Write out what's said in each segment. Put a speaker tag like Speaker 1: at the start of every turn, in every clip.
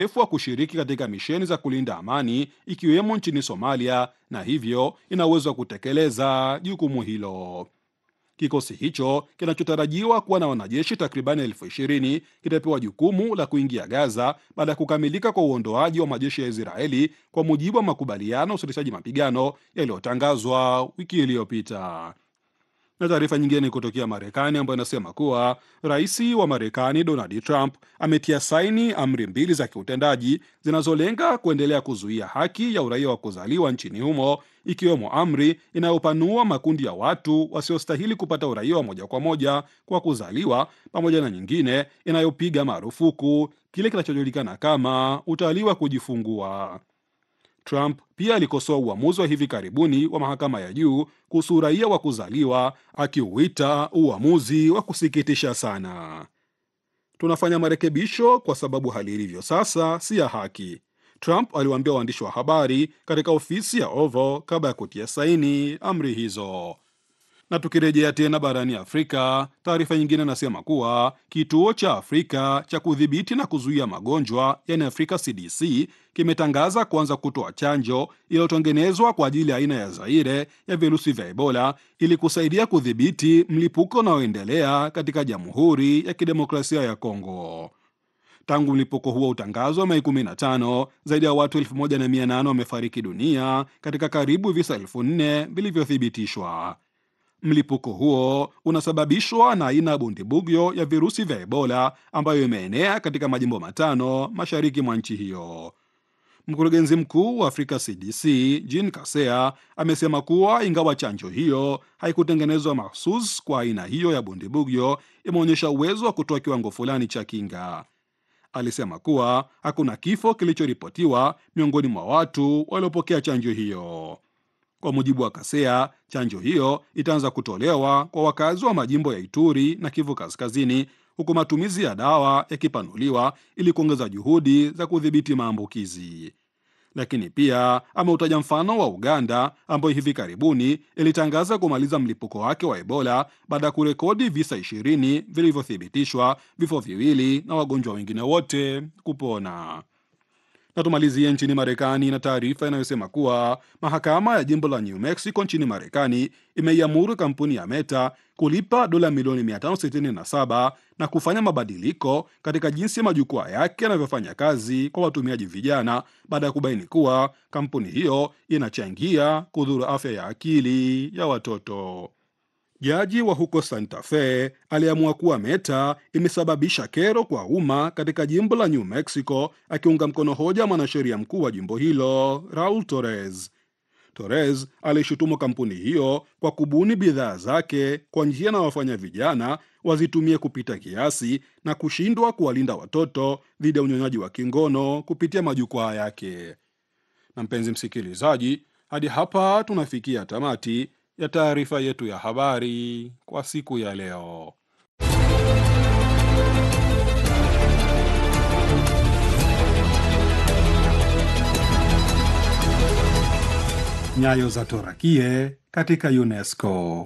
Speaker 1: wa kushiriki katika misheni za kulinda amani ikiwemo nchini Somalia, na hivyo ina uwezo wa kutekeleza jukumu hilo. Kikosi hicho kinachotarajiwa kuwa na wanajeshi takribani 20,000 kitapewa jukumu la kuingia Gaza baada ya kukamilika kwa uondoaji wa majeshi ya Israeli kwa mujibu wa makubaliano ya usitishaji mapigano yaliyotangazwa wiki iliyopita. Na taarifa nyingine ni kutokea Marekani ambayo inasema kuwa rais wa Marekani Donald Trump ametia saini amri mbili za kiutendaji zinazolenga kuendelea kuzuia haki ya uraia wa kuzaliwa nchini humo, ikiwemo amri inayopanua makundi ya watu wasiostahili kupata uraia wa moja kwa moja kwa kuzaliwa, pamoja na nyingine inayopiga marufuku kile kinachojulikana kama utalii wa kujifungua. Trump pia alikosoa uamuzi wa hivi karibuni wa mahakama ya juu kuhusu uraia wa kuzaliwa, akiuita uamuzi wa kusikitisha sana. Tunafanya marekebisho kwa sababu hali ilivyo sasa si ya haki, Trump aliwaambia waandishi wa habari katika ofisi ya Oval kabla ya kutia saini amri hizo. Na tukirejea tena barani Afrika, taarifa nyingine inasema kuwa kituo cha Afrika cha kudhibiti na kuzuia magonjwa, yani Afrika CDC, kimetangaza kuanza kutoa chanjo iliyotengenezwa kwa ajili ya aina ya Zaire ya virusi vya Ebola ili kusaidia kudhibiti mlipuko unaoendelea katika Jamhuri ya Kidemokrasia ya Kongo. Tangu mlipuko huo utangazwa Mei 15, zaidi ya watu 1,800 wamefariki dunia katika karibu visa 4,000 vilivyothibitishwa. Mlipuko huo unasababishwa na aina ya bundibugyo ya virusi vya Ebola ambayo imeenea katika majimbo 5 mashariki mwa nchi hiyo. Mkurugenzi mkuu wa Afrika CDC Jean Kasea amesema kuwa ingawa chanjo hiyo haikutengenezwa mahsus kwa aina hiyo ya bundibugyo, imeonyesha uwezo wa kutoa kiwango fulani cha kinga. Alisema kuwa hakuna kifo kilichoripotiwa miongoni mwa watu waliopokea chanjo hiyo. Kwa mujibu wa Kasea, chanjo hiyo itaanza kutolewa kwa wakazi wa majimbo ya Ituri na Kivu Kaskazini, huku matumizi ya dawa yakipanuliwa ili kuongeza juhudi za kudhibiti maambukizi. Lakini pia ameutaja mfano wa Uganda ambayo hivi karibuni ilitangaza kumaliza mlipuko wake wa Ebola baada ya kurekodi visa 20 vilivyothibitishwa, vifo 2 na wagonjwa wengine wote kupona. Na tumalizie nchini Marekani na taarifa inayosema kuwa mahakama ya jimbo la New Mexico nchini Marekani imeiamuru kampuni ya Meta kulipa dola milioni 567 na kufanya mabadiliko katika jinsi majukwaa yake yanavyofanya kazi kwa watumiaji vijana baada ya kubaini kuwa kampuni hiyo inachangia kudhuru afya ya akili ya watoto. Jaji wa huko Santa Fe aliamua kuwa Meta imesababisha kero kwa umma katika jimbo la New Mexico, akiunga mkono hoja mwanasheria mkuu wa jimbo hilo Raul Torres. Torres alishutumu kampuni hiyo kwa kubuni bidhaa zake kwa njia na wafanya vijana wazitumie kupita kiasi na kushindwa kuwalinda watoto dhidi ya unyonyaji wa kingono kupitia majukwaa yake. Na mpenzi msikilizaji, hadi hapa tunafikia tamati ya taarifa yetu ya habari kwa siku ya leo. Nyayo za Torakie katika UNESCO.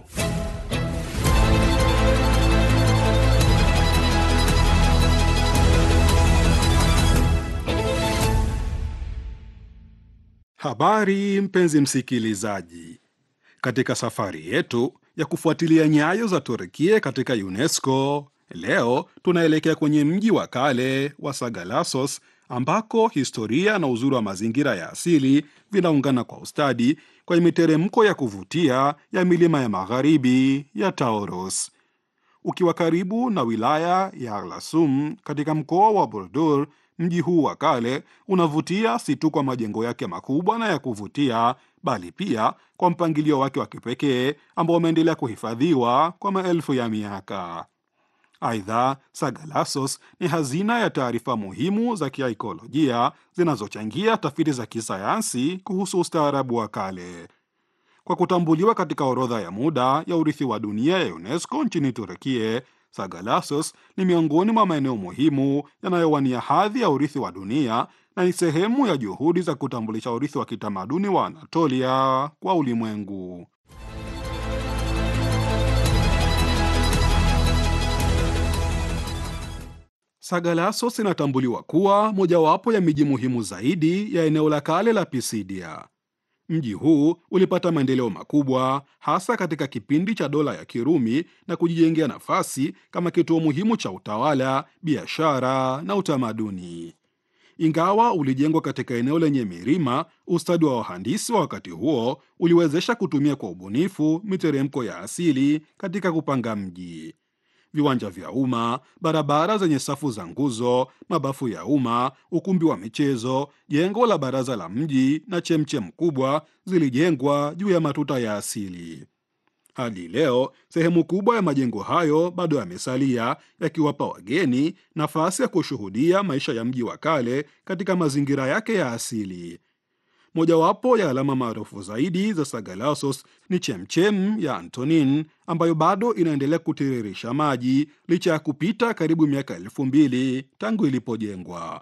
Speaker 1: Habari mpenzi msikilizaji. Katika safari yetu ya kufuatilia nyayo za Turkia katika UNESCO, leo tunaelekea kwenye mji wa kale wa Sagalassos, ambako historia na uzuri wa mazingira ya asili vinaungana kwa ustadi kwenye miteremko ya kuvutia ya milima ya magharibi ya Taurus. Ukiwa karibu na wilaya ya Aglasum katika mkoa wa Burdur, mji huu wa kale unavutia si tu kwa majengo yake makubwa na ya kuvutia, bali pia kwa mpangilio wake wa kipekee ambao umeendelea kuhifadhiwa kwa maelfu ya miaka. Aidha, Sagalassos ni hazina ya taarifa muhimu za kiaikolojia zinazochangia tafiti za kisayansi kuhusu ustaarabu wa kale. Kwa kutambuliwa katika orodha ya muda ya urithi wa dunia ya UNESCO nchini Turkia, Sagalassos ni miongoni mwa maeneo muhimu yanayowania hadhi ya urithi wa dunia na ni sehemu ya juhudi za kutambulisha urithi wa kitamaduni wa Anatolia kwa ulimwengu. Sagalassos inatambuliwa kuwa mojawapo ya miji muhimu zaidi ya eneo la kale la Pisidia. Mji huu ulipata maendeleo makubwa hasa katika kipindi cha dola ya Kirumi na kujijengea nafasi kama kituo muhimu cha utawala, biashara na utamaduni. Ingawa ulijengwa katika eneo lenye milima, ustadi wa wahandisi wa wakati huo uliwezesha kutumia kwa ubunifu miteremko ya asili katika kupanga mji. Viwanja vya umma, barabara zenye safu za nguzo, mabafu ya umma, ukumbi wa michezo, jengo la baraza la mji na chemchem kubwa zilijengwa juu ya matuta ya asili. Hadi leo, sehemu kubwa ya majengo hayo bado yamesalia, yakiwapa wageni nafasi ya kushuhudia maisha ya mji wa kale katika mazingira yake ya asili. Mojawapo ya alama maarufu zaidi za Sagalassos ni chemchem ya Antonin ambayo bado inaendelea kutiririsha maji licha ya kupita karibu miaka 2000 tangu ilipojengwa.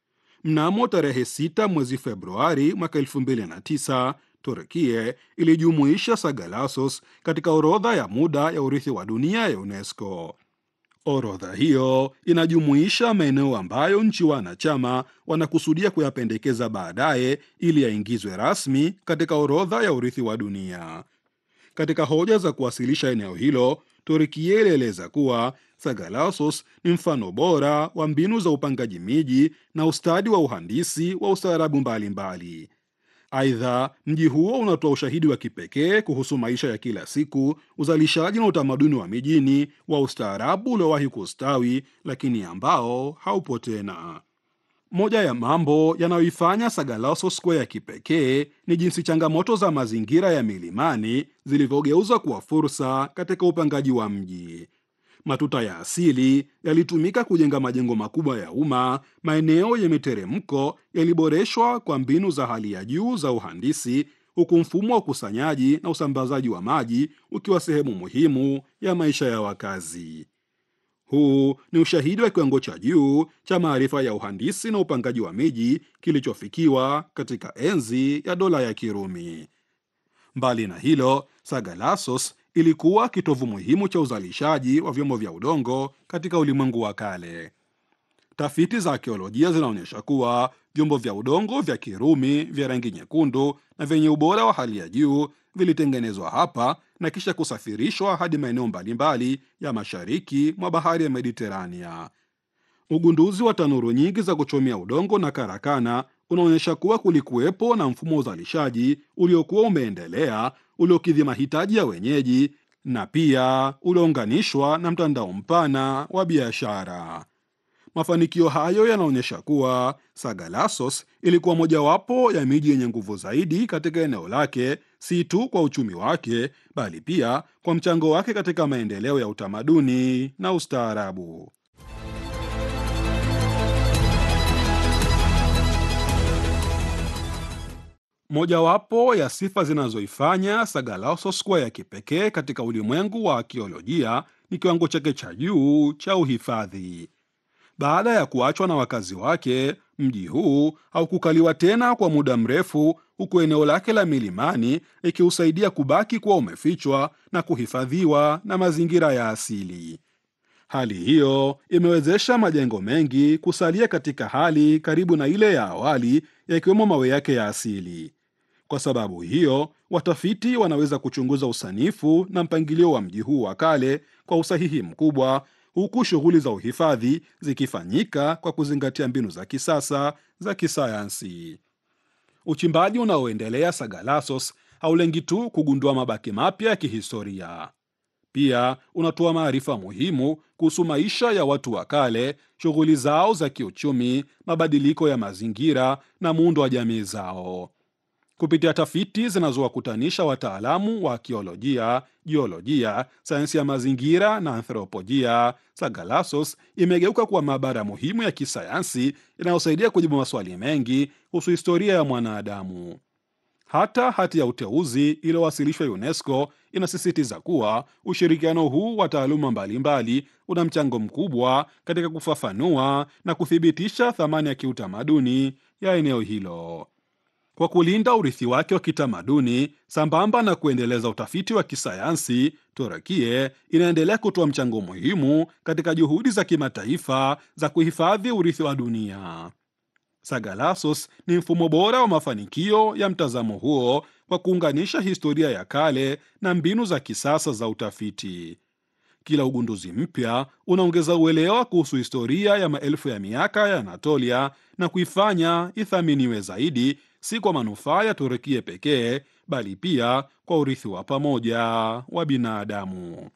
Speaker 1: Mnamo tarehe 6 mwezi Februari mwaka 2009, Turkie ilijumuisha Sagalassos katika orodha ya muda ya urithi wa dunia ya UNESCO. Orodha hiyo inajumuisha maeneo ambayo nchi wanachama wanakusudia kuyapendekeza baadaye ili yaingizwe rasmi katika orodha ya urithi wa dunia. Katika hoja za kuwasilisha eneo hilo, Turkia ilieleza kuwa Sagalassos ni mfano bora wa mbinu za upangaji miji na ustadi wa uhandisi wa ustaarabu mbalimbali. Aidha, mji huo unatoa ushahidi wa kipekee kuhusu maisha ya kila siku, uzalishaji na utamaduni wa mijini wa ustaarabu uliowahi kustawi, lakini ambao haupo tena. Moja ya mambo yanayoifanya Sagalassos kuwa ya kipekee ni jinsi changamoto za mazingira ya milimani zilivyogeuzwa kuwa fursa katika upangaji wa mji. Matuta ya asili yalitumika kujenga majengo makubwa ya umma. Maeneo ya miteremko yaliboreshwa kwa mbinu za hali ya juu za uhandisi, huku mfumo wa ukusanyaji na usambazaji wa maji ukiwa sehemu muhimu ya maisha ya wakazi. Huu ni ushahidi wa kiwango cha juu cha maarifa ya uhandisi na upangaji wa miji kilichofikiwa katika enzi ya dola ya Kirumi. Mbali na hilo, Sagalassos ilikuwa kitovu muhimu cha uzalishaji wa vyombo vya udongo katika ulimwengu wa kale. Tafiti za arkeolojia zinaonyesha kuwa vyombo vya udongo vya Kirumi vya rangi nyekundu na vyenye ubora wa hali ya juu vilitengenezwa hapa na kisha kusafirishwa hadi maeneo mbalimbali ya mashariki mwa bahari ya Mediterania. Ugunduzi wa tanuru nyingi za kuchomea udongo na karakana unaonyesha kuwa kulikuwepo na mfumo wa uzalishaji uliokuwa umeendelea, uliokidhi mahitaji ya wenyeji na pia uliounganishwa na mtandao mpana wa biashara. Mafanikio hayo yanaonyesha kuwa Sagalassos ilikuwa mojawapo ya miji yenye nguvu zaidi katika eneo lake, si tu kwa uchumi wake, bali pia kwa mchango wake katika maendeleo ya utamaduni na ustaarabu. Mojawapo ya sifa zinazoifanya Sagalassos kuwa ya kipekee katika ulimwengu wa arkeolojia ni kiwango chake cha juu cha uhifadhi. Baada ya kuachwa na wakazi wake, mji huu haukukaliwa tena kwa muda mrefu, huku eneo lake la milimani ikiusaidia kubaki kuwa umefichwa na kuhifadhiwa na mazingira ya asili. Hali hiyo imewezesha majengo mengi kusalia katika hali karibu na ile ya awali, yakiwemo mawe yake ya asili. Kwa sababu hiyo, watafiti wanaweza kuchunguza usanifu na mpangilio wa mji huu wa kale kwa usahihi mkubwa, huku shughuli za uhifadhi zikifanyika kwa kuzingatia mbinu za kisasa za kisayansi. Uchimbaji unaoendelea Sagalassos haulengi tu kugundua mabaki mapya ya kihistoria. Pia unatoa maarifa muhimu kuhusu maisha ya watu wa kale, shughuli zao za kiuchumi, mabadiliko ya mazingira na muundo wa jamii zao. Kupitia tafiti zinazowakutanisha wataalamu wa arkeolojia, jiolojia, sayansi ya mazingira na anthropolojia, Sagalassos imegeuka kuwa maabara muhimu ya kisayansi inayosaidia kujibu maswali mengi kuhusu historia ya mwanadamu. Hata hati ya uteuzi iliyowasilishwa UNESCO inasisitiza kuwa ushirikiano huu wa taaluma mbalimbali una mchango mkubwa katika kufafanua na kuthibitisha thamani ya kiutamaduni ya eneo hilo. Kwa kulinda urithi wake wa kitamaduni sambamba na kuendeleza utafiti wa kisayansi, Turukia inaendelea kutoa mchango muhimu katika juhudi za kimataifa za kuhifadhi urithi wa dunia. Sagalassos ni mfumo bora wa mafanikio ya mtazamo huo kwa kuunganisha historia ya kale na mbinu za kisasa za utafiti. Kila ugunduzi mpya unaongeza uelewa kuhusu historia ya maelfu ya miaka ya Anatolia na kuifanya ithaminiwe zaidi, si kwa manufaa ya Turukia pekee, bali pia kwa urithi wa pamoja wa binadamu.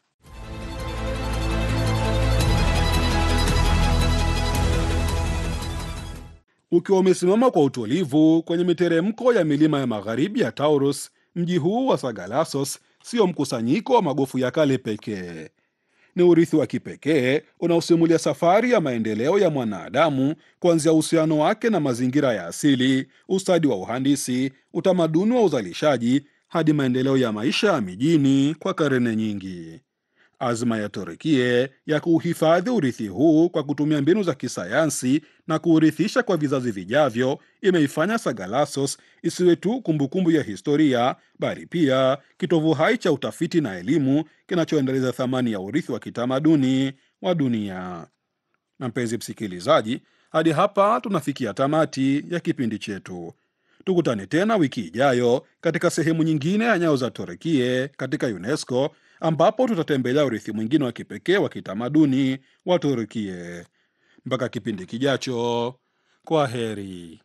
Speaker 1: Ukiwa umesimama kwa utulivu kwenye miteremko ya milima ya magharibi ya Taurus, mji huu wa Sagalassos sio mkusanyiko wa magofu ya kale pekee. Ni urithi wa kipekee unaosimulia safari ya maendeleo ya mwanadamu, kuanzia uhusiano wake na mazingira ya asili, ustadi wa uhandisi, utamaduni wa uzalishaji, hadi maendeleo ya maisha ya mijini kwa karne nyingi. Azma ya Turukia ya kuhifadhi urithi huu kwa kutumia mbinu za kisayansi na kuurithisha kwa vizazi vijavyo imeifanya Sagalassos isiwe tu kumbukumbu ya historia, bali pia kitovu hai cha utafiti na elimu kinachoendeleza thamani ya urithi wa kitamaduni wa dunia. Na mpenzi msikilizaji, hadi hapa tunafikia tamati ya kipindi chetu. Tukutane tena wiki ijayo katika sehemu nyingine ya Nyayo za Turukia katika UNESCO, ambapo tutatembelea urithi mwingine wa kipekee wa kitamaduni wa Turukia. Mpaka kipindi kijacho, kwa heri.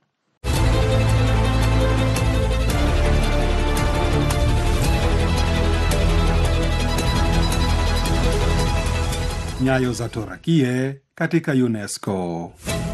Speaker 1: Nyayo za Turukia katika UNESCO.